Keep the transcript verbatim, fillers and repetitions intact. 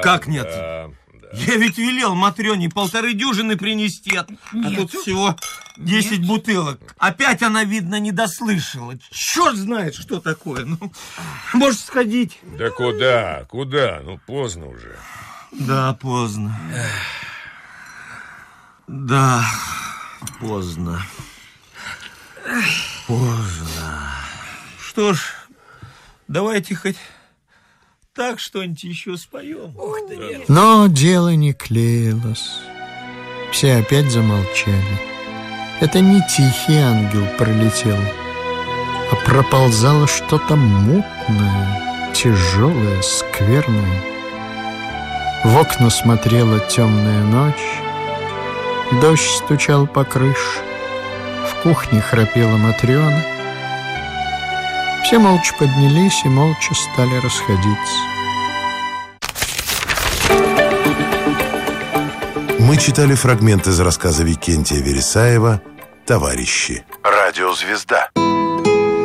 как нет? Да, да. Я ведь велел Матрёне полторы дюжины принести, а тут всего десять бутылок. Опять она, видно, не дослышала. Черт знает, что такое. Ну, может, сходить? Да куда, куда? Ну, поздно уже. Да, поздно. Да, поздно. Поздно. Что ж, давайте хоть так что-нибудь еще споем. Ух ты. Но дело не клеилось. Все опять замолчали. Это не тихий ангел пролетел, а проползало что-то мутное, тяжелое, скверное. В окна смотрела темная ночь, дождь стучал по крыше, в кухне храпела Матрёна. Все молча поднялись и молча стали расходиться. Мы читали фрагмент из рассказа Викентия Вересаева «Товарищи». Радиозвезда.